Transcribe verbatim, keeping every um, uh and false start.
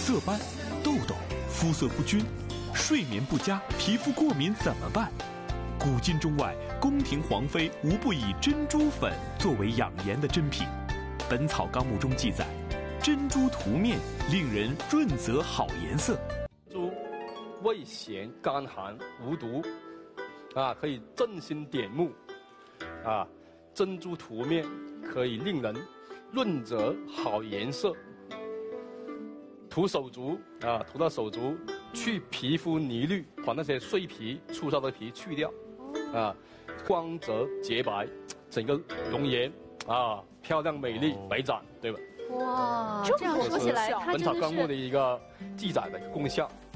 色斑、痘痘、肤色不均、睡眠不佳、皮肤过敏怎么办？古今中外，宫廷皇妃无不以珍珠粉作为养颜的珍品。《本草纲目》中记载，珍珠涂面令人润泽好颜色。 珠味咸甘寒无毒，啊，可以镇心点目，啊，珍珠涂面可以令人润泽好颜色。涂手足啊，涂到手足，去皮肤泥绿，把那些碎皮、粗糙的皮去掉。啊，光泽洁白，整个容颜啊漂亮美丽白展，对吧？ 哇，这样说起来，它本草纲目真的是的一个记载的功效。